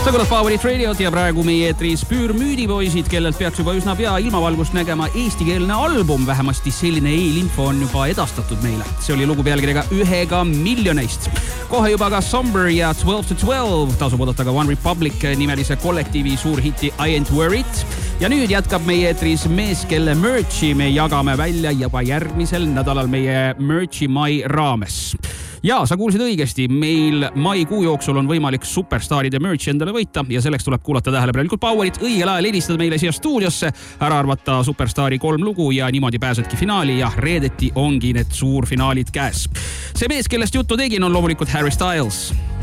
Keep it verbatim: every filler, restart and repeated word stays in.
sa kuulad Favorit Radiot ja praegu meie eetris Püürmüüdipoisid, kellelt peaks juba üsna pea ilmavalgust nägema eestikeelne album. Vähemasti selline eelinfo on juba edastatud meile. See oli lugu pealkirjaga Ühega miljoneist. Kohe juba ka Somber ja twelve to twelve. Tasub oodata ka One Republic nimelise kollektiivi suur hiti I Ain't Worried. Ja nüüd jätkab meie eetris mees, kelle merchi me jagame välja juba järgmisel nädalal meie merchi mai raames. Ja sa kuulsid õigesti, meil maikuu jooksul on võimalik superstaaride merch endale võita ja selleks tuleb kuulata tähelepanelikult Powerit, õigel ajal helistada meile siia stuudiosse, ära arvata superstaari kolm lugu ja niimoodi pääsedki finaali ja reedeti ongi need suurfinaalid käes. See mees, kellest juttu tegin, on loomulikult Harry Styles.